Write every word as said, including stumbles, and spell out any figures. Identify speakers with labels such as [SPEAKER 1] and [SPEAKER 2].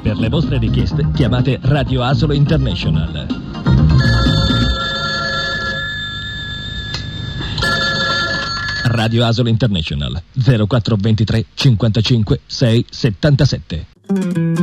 [SPEAKER 1] Per le vostre richieste chiamate Radio Asolo International. Radio Asolo International zero quattro due tre cinquantacinque sei settantasette.